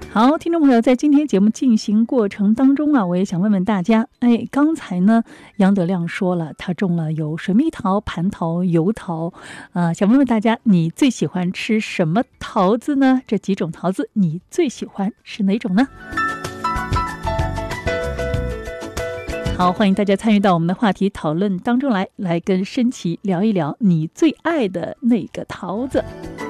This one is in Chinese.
好，听众朋友，在今天节目进行过程当中啊，我也想问问大家，刚才呢，杨德亮说了，他种了有水蜜桃、蟠桃、油桃，想问问大家，你最喜欢吃什么桃子呢？这几种桃子，你最喜欢是哪种呢？好，欢迎大家参与到我们的话题讨论当中来跟申琦聊一聊你最爱的那个桃子。